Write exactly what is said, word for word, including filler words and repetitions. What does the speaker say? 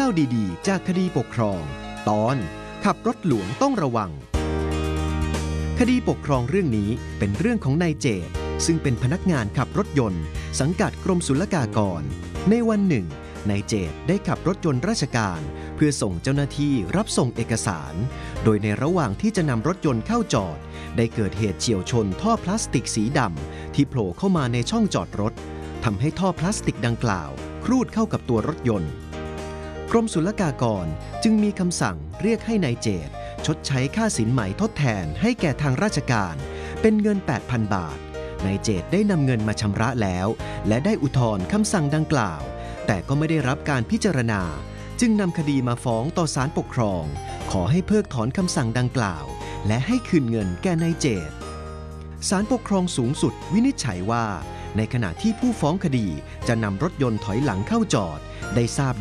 าวดีๆจากคดีปกครองตอนขับรถหลวงต้องระวังคดีปกครองเรื่องนี้เป็นเรื่องของนายเจตซึ่งเป็นพนักงานขับรถยนต์สังกัดกรมศุลกากรในวันหนึ่งนายเจตได้ขับรถยนต์ราชการเพื่อส่งเจ้าหน้าที่รับส่งเอกสารโดยในระหว่างที่จะนำรถยนต์เข้าจอดได้เกิดเหตุเฉี่ยวชนท่อพลาสติกสีดำที่โผล่เข้ามาในช่องจอดรถทำให้ท่อพลาสติกดังกล่าวครูดเข้ากับตัวรถยนต์กรมศุลกากรจึงมีคำสั่งเรียกให้นายเจตชดใช้ค่าสินไหมทดแทนให้แก่ทางราชการเป็นเงิน แปดพัน บาทนายเจตได้นำเงินมาชำระแล้วและได้อุทธรณ์คำสั่งดังกล่าวแต่ก็ไม่ได้รับการพิจารณาจึงนำคดีมาฟ้องต่อศาลปกครองขอให้เพิกถอนคำสั่งดังกล่าวและให้คืนเงินแก่นายเจตศาลปกครองสูงสุดวินิจฉัยว่าในขณะที่ผู้ฟ้องคดีจะนำรถยนต์ถอยหลังเข้าจอดได้ทราบ